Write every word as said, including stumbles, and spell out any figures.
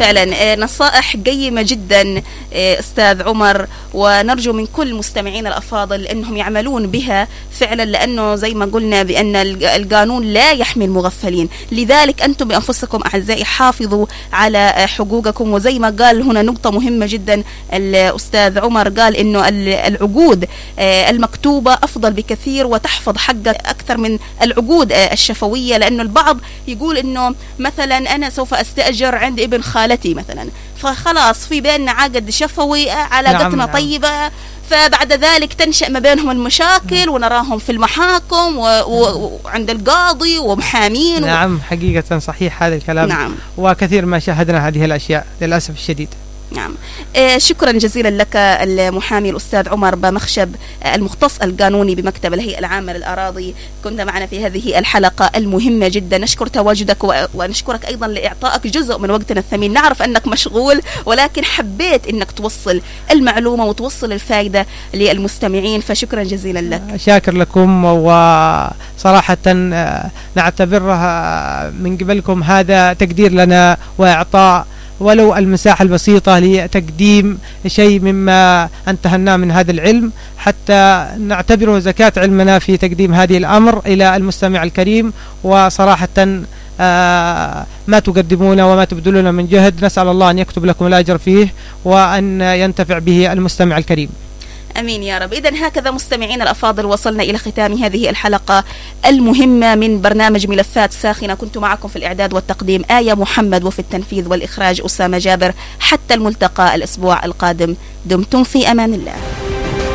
فعلا نصائح قيمة جدا أستاذ عمر، ونرجو من كل مستمعين الأفاضل أنهم يعملون بها فعلا، لأنه زي ما قلنا بأن القانون لا يحمي المغفلين. لذلك أنتم بأنفسكم أعزائي حافظوا على حقوقكم. وزي ما قال هنا نقطة مهمة جدا الأستاذ عمر، قال أنه العقود المكتوبة أفضل بكثير وتحفظ حقك أكثر من العقود الشفوية، لأنه البعض يقول أنه مثلا أنا سوف أستأجر عند ابن خالتي مثلا، فخلاص في بيننا عقد شفوي، علاقتنا نعم طيبة نعم. فبعد ذلك تنشأ ما بينهم المشاكل ونراهم في المحاكم وعند القاضي ومحامين نعم و... حقيقة صحيح هذا الكلام نعم. وكثير ما شاهدنا هذه الأشياء للأسف الشديد. نعم. آه شكرا جزيلا لك المحامي الأستاذ عمر بمخشب آه المختص القانوني بمكتب الهيئة العامة للأراضي، كنت معنا في هذه الحلقة المهمة جدا. نشكر تواجدك ونشكرك أيضا لإعطائك جزء من وقتنا الثمين. نعرف أنك مشغول، ولكن حبيت أنك توصل المعلومة وتوصل الفائدة للمستمعين، فشكرا جزيلا لك. شاكر لكم، وصراحة نعتبرها من قبلكم هذا تقدير لنا وإعطاء ولو المساحة البسيطة لتقديم شيء مما انتهلناه من هذا العلم، حتى نعتبره زكاة علمنا في تقديم هذه الأمر إلى المستمع الكريم. وصراحة آه ما تقدمون وما تبذلون من جهد نسأل الله أن يكتب لكم الأجر فيه وأن ينتفع به المستمع الكريم. أمين يا رب. إذن هكذا مستمعين الأفاضل وصلنا إلى ختام هذه الحلقة المهمة من برنامج ملفات ساخنة. كنت معكم في الإعداد والتقديم آية محمد، وفي التنفيذ والإخراج أسامة جابر. حتى الملتقى الأسبوع القادم، دمتم في أمان الله.